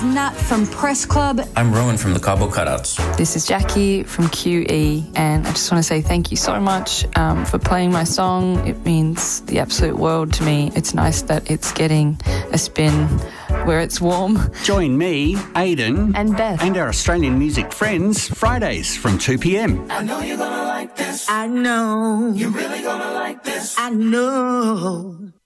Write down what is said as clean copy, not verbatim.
Nat from Press Club. I'm Rowan from the Cabo Cutouts. This is Jackie from QE, and I just want to say thank you so much for playing my song. It means the absolute world to me. It's nice that it's getting a spin where it's warm. Join me, Aidan, and Beth, and our Australian music friends Fridays from 2 p.m. I know you're gonna like this. I know. You're really gonna like this. I know.